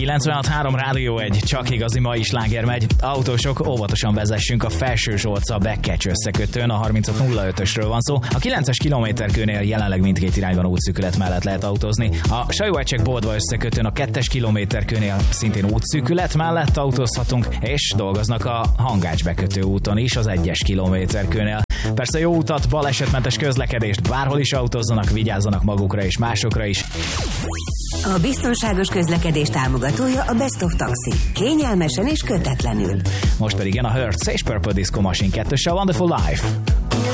96.3 Rádió 1, csak igazi mai sláger megy. Autósok, óvatosan vezessünk a Felső Zsolca-Bekkecs összekötőn, a 3505-ösről van szó. A 9-es kilométerkőnél jelenleg mindkét irányban útszűkület mellett lehet autózni. A Sajóecsek-Boldva összekötőn a 2-es kilométerkőnél szintén útszűkület mellett autózhatunk, és dolgoznak a Hangács bekötő úton is, az 1-es kilométerkőnél. Persze jó utat, balesetmentes közlekedést, bárhol is autózzanak, vigyázzanak magukra és másokra is. A biztonságos közlekedés támogatója a Best of Taxi. Kényelmesen és kötetlenül. Most pedig jön a Hertz és Purple Disco Machine 2-s a Wonderful Life.